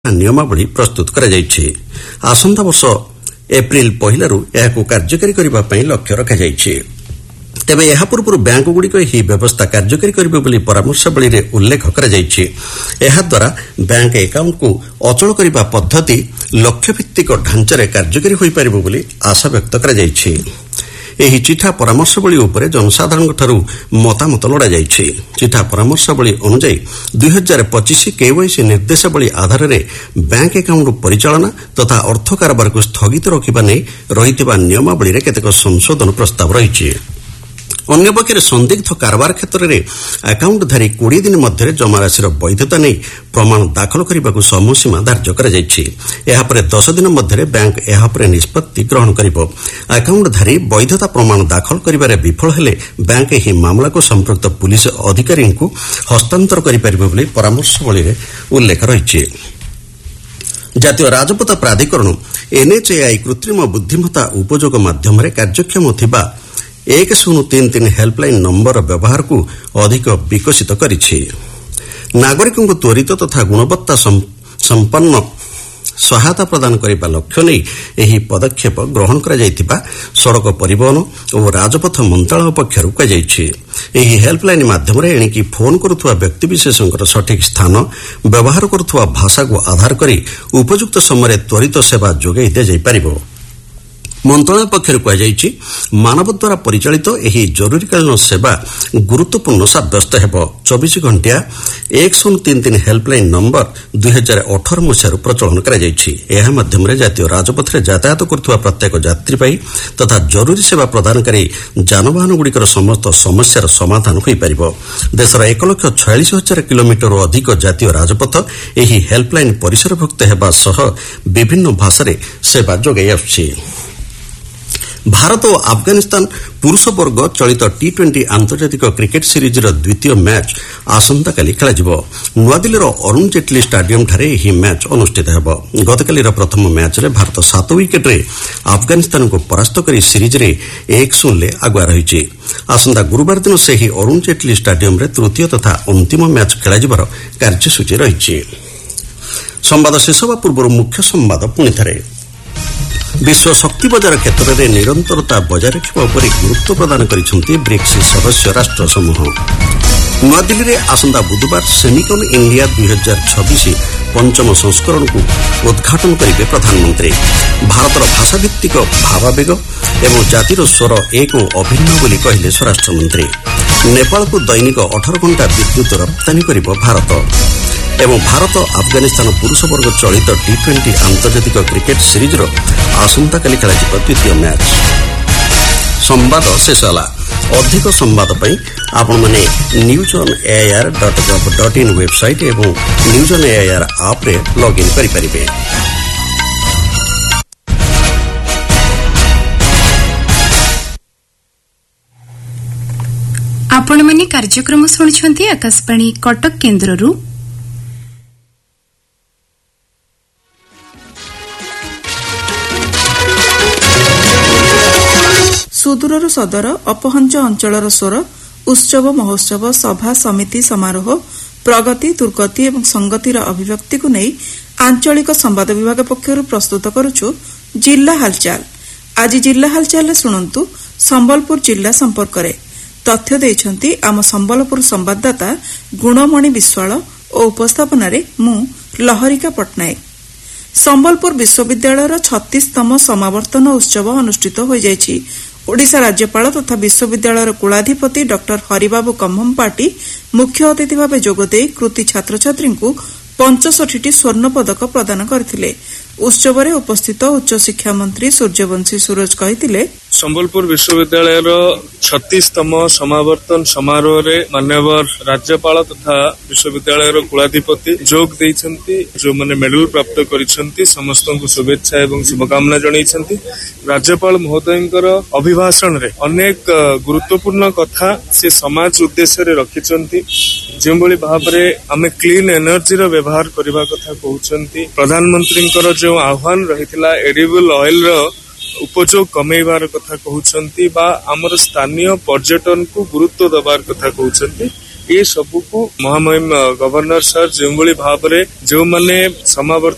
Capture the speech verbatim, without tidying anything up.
नियमावली प्रस्तुत कराଯାଇଛି। आसंता वर्ष एप्रिल पहिलारू एहाकु कार्यकारी करिबा पई लक्ष्य रखाଯାଇଛି। तेबे ଏହା ପୂର୍ବରୁ ବ୍ୟାଙ୍କଗୁଡ଼ିକ ଏହି ବ୍ୟବସ୍ଥା କାର୍ଯ୍ୟକାରୀ କରିବେ ବୋଲି ପରାମର୍ଶାବଳୀରେ ଉଲ୍ଲେଖ କରାଯାଇଛି। ଏହାଦ୍ୱାରା ବ୍ୟାଙ୍କ ଆକାଉଣ୍ଟକୁ ଅଚଳ କରିବା ପଦ୍ଧତି ଲକ୍ଷ୍ୟଭିତ୍ତିକ ଢାଞ୍ଚାରେ କାର୍ଯ୍ୟକାରୀ ହୋଇପାରିବ ବୋଲି ଆଶାବ୍ୟକ୍ତ କରାଯାଇଛି। ଏହି ଚିଠା ପରାମର୍ଶବଳୀ ଉପରେ ଜନସାଧାରଣଙ୍କଠାରୁ ମତାମତ ଲୋଡ଼ାଯାଇଛି। ଚିଠା ପରାମର୍ଶବଳୀ ଅନୁଯାୟୀ ଦୁଇ ହଜାର ପଚିଶ କେୱାଇସି ନିର୍ଦ୍ଦେଶାବଳୀ ଆଧାରରେ ବ୍ୟାଙ୍କ ଆକାଉଣ୍ଟ ପରିଚାଳନା ତଥା ଅର୍ଥ କାରବାରକୁ ସ୍ଥଗିତ ରଖିବା ନେଇ ରହିଥିବା ନିୟମାବଳୀରେ କେତେକ ସଂଶୋଧନ ପ୍ରସ୍ତାବ ରହିଛି। ଅନ୍ୟପକ୍ଷରେ ସନ୍ଦିଗ୍ଧ କାରବାର କ୍ଷେତ୍ରରେ ଆକାଉଣ୍ଟଧାରୀ କୋଡ଼ିଏ ଦିନ ମଧ୍ୟରେ ଜମାରାଶିର ବୈଧତା ନେଇ ପ୍ରମାଣ ଦାଖଲ କରିବାକୁ ସମୟସୀମା ଧାର୍ଯ୍ୟ କରାଯାଇଛି। ଏହାପରେ ଦଶ ଦିନ ମଧ୍ୟରେ ବ୍ୟାଙ୍କ ଏହା ଉପରେ ନିଷ୍ପତ୍ତି ଗ୍ରହଣ କରିବ। ଆକାଉଣ୍ଟଧାରୀ ବୈଧତା ପ୍ରମାଣ ଦାଖଲ କରିବାରେ ବିଫଳ ହେଲେ ବ୍ୟାଙ୍କ ଏହି ମାମଲାକୁ ସମ୍ପୃକ୍ତ ପୁଲିସ ଅଧିକାରୀଙ୍କୁ ହସ୍ତାନ୍ତର କରିପାରିବ ବୋଲି ପରାମର୍ଶବଳୀରେ ଉଲ୍ଲେଖ ରହିଛି। ଜାତୀୟ ରାଜପଥ ପ୍ରାଧିକରଣ ଏନ୍ଏଚ୍ଏଆଇ କୃତ୍ରିମ ବୁଦ୍ଧିମତ୍ତା ଉପଯୋଗ ମାଧ୍ୟମରେ କାର୍ଯ୍ୟକ୍ଷମ ଥିବା ଏକ ଶୂନ ତିନି ତିନି ହେଲ୍ପଲାଇନ୍ ନମ୍ବର ବ୍ୟବହାରକୁ ଅଧିକ ବିକଶିତ କରିଛି। ନାଗରିକଙ୍କୁ ତ୍ୱରିତ ତଥା ଗୁଣବତ୍ତା ସମ୍ପନ୍ନ ସହାୟତା ପ୍ରଦାନ କରିବା ଲକ୍ଷ୍ୟ ନେଇ ଏହି ପଦକ୍ଷେପ ଗ୍ରହଣ କରାଯାଇଥିବା ସଡ଼କ ପରିବହନ ଓ ରାଜପଥ ମନ୍ତ୍ରଣାଳୟ ପକ୍ଷରୁ କୁହାଯାଇଛି। ଏହି ହେଲ୍ପଲାଇନ୍ ମାଧ୍ୟମରେ ଏଣିକି ଫୋନ୍ କରୁଥିବା ବ୍ୟକ୍ତିବିଶେଷଙ୍କର ସଠିକ୍ ସ୍ଥାନ, ବ୍ୟବହାର କରୁଥିବା ଭାଷାକୁ ଆଧାର କରି ଉପଯୁକ୍ତ ସମୟରେ ତ୍ୱରିତ ସେବା ଯୋଗାଇ ଦିଆଯାଇପାରିବ। ମନ୍ତ୍ରଣାଳୟ ପକ୍ଷରୁ କୁହାଯାଇଛି, ମାନବ ଦ୍ୱାରା ପରିଚାଳିତ ଏହି ଜରୁରୀକାଳୀନ ସେବା ଗୁରୁତ୍ୱପୂର୍ଣ୍ଣ ସାବ୍ୟସ୍ତ ହେବ। ଚବିଶ ଘଣ୍ଟିଆ ଏକ ଶୂନ ତିନି ତିନି ହେଲ୍ପଲାଇନ୍ ନମ୍ବର ଦୁଇ ହଜାର ଅଠର ମସିହାରୁ ପ୍ରଚଳନ କରାଯାଇଛି। ଏହା ମାଧ୍ୟମରେ ଜାତୀୟ ରାଜପଥରେ ଯାତାୟାତ କରୁଥିବା ପ୍ରତ୍ୟେକ ଯାତ୍ରୀ ପାଇଁ ତଥା ଜରୁରୀ ସେବା ପ୍ରଦାନକାରୀ ଯାନବାହନଗୁଡ଼ିକର ସମସ୍ତ ସମସ୍ୟାର ସମାଧାନ ହୋଇପାରିବ। ଦେଶର ଏକ ଲକ୍ଷ ଛୟାଳିଶ ହଜାର କିଲୋମିଟରରୁ ଅଧିକ ଜାତୀୟ ରାଜପଥ ଏହି ହେଲ୍ପଲାଇନ୍ ପରିସରଭୁକ୍ତ ହେବା ସହ ବିଭିନ୍ନ ଭାଷାରେ ସେବା ଯୋଗାଇ ଆସୁଛି। ଭାରତ ଓ ଆଫଗାନିସ୍ତାନ ପୁରୁଷ ବର୍ଗ ଚଳିତ ଟି ଟ୍ୱେଣ୍ଟି ଆନ୍ତର୍ଜାତିକ କ୍ରିକେଟ୍ ସିରିଜ୍ର ଦ୍ୱିତୀୟ ମ୍ୟାଚ୍ ଆସନ୍ତାକାଲି ଖେଳାଯିବ। ନୂଆଦିଲ୍ଲୀର ଅରୁଣ ଜେଟ୍ଲୀ ଷ୍ଟାଡିୟମ୍ଠାରେ ଏହି ମ୍ୟାଚ୍ ଅନୁଷ୍ଠିତ ହେବ। ଗତକାଲିର ପ୍ରଥମ ମ୍ୟାଚ୍ରେ ଭାରତ ସାତ ୱିକେଟ୍ରେ ଆଫଗାନିସ୍ତାନକୁ ପରାସ୍ତ କରି ସିରିଜ୍ରେ ଏକ ଶୂନରେ ଆଗୁଆ ରହିଛି। ଆସନ୍ତା ଗୁରୁବାର ଦିନ ସେହି ଅରୁଣ ଜେଟ୍ଲୀ ଷ୍ଟାଡିୟମ୍ରେ ତୃତୀୟ ତଥା ଅନ୍ତିମ ମ୍ୟାଚ୍ ଖେଳାଯିବାର କାର୍ଯ୍ୟସୂଚୀ ରହିଛି। ସମ୍ବାଦ ଶେଷ ହେବା ପୂର୍ବରୁ ମୁଖ୍ୟ ସମ୍ବାଦ ପୁଣିଥରେ। ବିଶ୍ୱ ଶକ୍ତି ବଜାର କ୍ଷେତ୍ରରେ ନିରନ୍ତରତା ବଜାୟ ରଖିବା ଉପରେ ଗୁରୁତ୍ୱ ପ୍ରଦାନ କରିଛନ୍ତି ବ୍ରିକ୍ସ ସଦସ୍ୟ ରାଷ୍ଟ୍ର ସମୂହ। ନୂଆଦିଲ୍ଲୀରେ ଆସନ୍ତା ବୁଧବାର ସେମିକନ୍ ଇଣ୍ଡିଆ ଦୁଇ ହଜାର ଛବିଶ ପଞ୍ଚମ ସଂସ୍କରଣକୁ ଉଦ୍ଘାଟନ କରିବେ ପ୍ରଧାନମନ୍ତ୍ରୀ। ଭାରତର ଭାଷାଭିତ୍ତିକ ଭାବାବେଗ ଏବଂ ଜାତିର ସ୍ୱର ଏକ ଅଭିନ୍ନ ବୋଲି କହିଲେ ସ୍ୱରାଷ୍ଟ୍ରମନ୍ତ୍ରୀ। ନେପାଳକୁ ଦୈନିକ ଅଠର ଘଣ୍ଟା ବିଦ୍ୟୁତ୍ ରପ୍ତାନୀ କରିବ ଭାରତ। ଏବଂ ଭାରତ ଆଫଗାନିସ୍ତାନ ପୁରୁଷ ବର୍ଗ ଚଳିତ ଟି ଟ୍ୱେଣ୍ଟି ଆନ୍ତର୍ଜାତିକ କ୍ରିକେଟ୍ ସିରିଜ୍ର ଆସନ୍ତାକାଲି ଖେଳାଯିବ ଦ୍ୱିତୀୟ ମ୍ୟାଚ୍। ସମ୍ବାଦ ଶେଷ ହେଲା। ଅଧିକ ସମ୍ବାଦ ପାଇଁ ଆପଣମାନେ news on AIR dot gov dot in website ଏବଂ ନ୍ୟୁଜ୍ ଅନ୍ ଏଆଇଆର୍ ଆପ୍ରେ ଲଗ୍ଇନ୍ କରିପାରିବେ। ଆପଣମାନେ କାର୍ଯ୍ୟକ୍ରମ ଶୁଣୁଛନ୍ତି ଆକାଶବାଣୀ କଟକ କେନ୍ଦ୍ରରୁ। ସୁଦୂରରୁ ସଦର ଅପହଞ୍ଚ ଅଞ୍ଚଳର ସ୍ୱର ଉତ୍ସବ ମହୋତ୍ସବ ସଭା ସମିତି ସମାରୋହ ପ୍ରଗତି ଦୁର୍ଗତି ଏବଂ ସଂଗତିର ଅଭିବ୍ୟକ୍ତିକୁ ନେଇ ଆଞ୍ଚଳିକ ସମ୍ବାଦ ବିଭାଗ ପକ୍ଷରୁ ପ୍ରସ୍ତୁତ କରୁଛୁ ଜିଲ୍ଲା ହାଲଚାଲ। ଆଜି ଜିଲ୍ଲା ହାଲଚାଲରେ ଶୁଣନ୍ତୁ ସମ୍ବଲପୁର ଜିଲ୍ଲା ସମ୍ପର୍କରେ ତଥ୍ୟ ଦେଇଛନ୍ତି ଆମ ସମ୍ବଲପୁର ସମ୍ବାଦଦାତା ଗୁଣମଣି ବିଶ୍ୱାଳ ଓ ଉପସ୍ଥାପନାରେ ମୁଁ ଲହରିକା ପଟ୍ଟନାୟକ। ସମ୍ବଲପୁର ବିଶ୍ୱବିଦ୍ୟାଳୟର ଛତିଶତମ ସମାବର୍ତ୍ତନ ଉତ୍ସବ ଅନୁଷ୍ଠିତ ହୋଇଯାଇଛି। ଓଡ଼ିଶା ରାଜ୍ୟପାଳ ତଥା ବିଶ୍ୱବିଦ୍ୟାଳୟର କୁଳାଧିପତି ଡକ୍ଟର ହରିବାବୁ କମ୍ଭମପାଟି ମୁଖ୍ୟ ଅତିଥି ଭାବେ ଯୋଗଦେଇ କୃତି ଛାତ୍ରଛାତ୍ରୀଙ୍କୁ ପଞ୍ଚଷଠିଟି ସ୍ୱର୍ଣ୍ଣ ପଦକ ପ୍ରଦାନ କରିଥିଲେ। ଉତ୍ସବରେ ଉପସ୍ଥିତ ଉଚ୍ଚଶିକ୍ଷା ମନ୍ତ୍ରୀ ସୂର୍ଯ୍ୟବଂଶୀ ସୁରଜ କହିଥିଲେ, ସମ୍ବଲପୁର ବିଶ୍ୱବିଦ୍ୟାଳୟର ଛତିଶତମ ସମାବର୍ତ୍ତନ ସମାରୋହରେ ମାନ୍ୟବର ରାଜ୍ୟପାଳ ତଥା ବିଶ୍ୱବିଦ୍ୟାଳୟର କୁଳାଧିପତି ଯୋଗ ଦେଇଛନ୍ତି। ଯେଉଁମାନେ ମେଡାଲ ପ୍ରାପ୍ତ କରିଛନ୍ତି ସମସ୍ତଙ୍କୁ ଶୁଭେଚ୍ଛା ଏବଂ ଶୁଭକାମନା ଜଣାଇଛନ୍ତି। ରାଜ୍ୟପାଳ ମହୋଦୟଙ୍କର ଅଭିଭାଷଣରେ ଅନେକ ଗୁରୁତ୍ୱପୂର୍ଣ୍ଣ କଥା ସେ ସମାଜ ଉଦ୍ଦେଶ୍ୟରେ ରଖିଛନ୍ତି। ଯେଉଁଭଳି ଭାବରେ ଆମେ କ୍ଲିନ୍ ଏନର୍ଜିର ବ୍ୟବହାର କରିବା କଥା କହୁଛନ୍ତି। ପ୍ରଧାନମନ୍ତ୍ରୀଙ୍କର ଯେଉଁ ଆହ୍ୱାନ ରହିଥିଲା ଏଡିବଲ୍ ଅଏଲ୍ର ଉପଯୋଗ କମେଇବାର କଥା କହୁଛନ୍ତି ବା ଆମର ସ୍ଥାନୀୟ ପର୍ଯ୍ୟଟନକୁ ଗୁରୁତ୍ୱ ଦେବାର କଥା କହୁଛନ୍ତି। ଏ ସବୁକୁ ମହାମହିମ ଗଭର୍ଣ୍ଣର ସାର୍ ଯେଉଁଭଳି ଭାବରେ ଯେଉଁମାନେ ସମାବର୍ତ୍ତନ